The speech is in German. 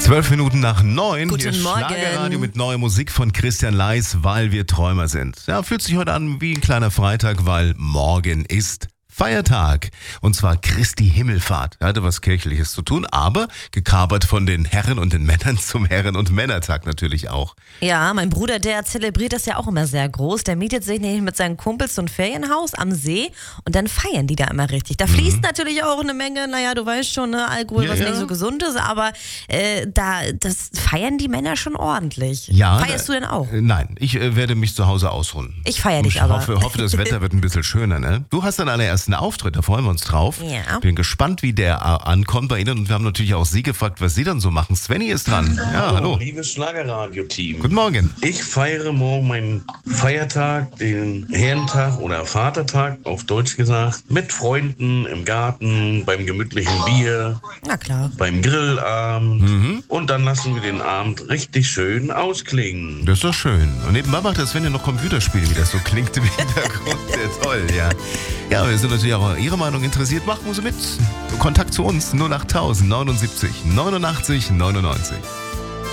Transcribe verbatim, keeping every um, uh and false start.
Zwölf Minuten nach neun. Guten Hier ist Morgen. Schlagerradio mit neuer Musik von Christian Leis, weil wir Träumer sind. Ja, fühlt sich heute an wie ein kleiner Freitag, weil morgen ist Feiertag. Und zwar Christi Himmelfahrt. Hatte was Kirchliches zu tun, aber gekapert von den Herren und den Männern zum Herren- und Männertag natürlich auch. Ja, mein Bruder, der zelebriert das ja auch immer sehr groß. Der mietet sich nämlich mit seinen Kumpels so ein Ferienhaus am See und dann feiern die da immer richtig. Da fließt Mhm. natürlich auch eine Menge, naja, du weißt schon, ne, Alkohol, Ja, was ja. nicht so gesund ist, aber äh, da das feiern die Männer schon ordentlich. Ja, Feierst du denn auch? Äh, Nein, ich äh, werde mich zu Hause ausruhen. Ich feier dich ich aber. hoffe, hoffe, das Wetter wird ein bisschen schöner, ne? Du hast deinen allerersten Auftritt, da freuen wir uns drauf. Ja. Bin gespannt, wie der äh, ankommt bei Ihnen und wir haben natürlich auch Sie gefragt, was Sie dann so machen. Svenny ist dran. Ja, hallo. Liebes Schlagerradio-Team. Guten Morgen. Ich feiere morgen meinen Feiertag, den Herrentag oder Vatertag, auf Deutsch gesagt, mit Freunden im Garten, beim gemütlichen Bier, Na klar. beim Grillabend. Mhm. Und dann lassen wir den Abend richtig schön ausklingen. Das ist doch schön. Und nebenbei macht das Svenny noch Computerspiele, wie das so klingt im Hintergrund. Sehr toll, ja. Ja, wir sind natürlich auch Ihre Meinung interessiert. Machen Sie mit. Kontakt zu uns null acht null null neunundsiebzig neunundachtzig neunundneunzig.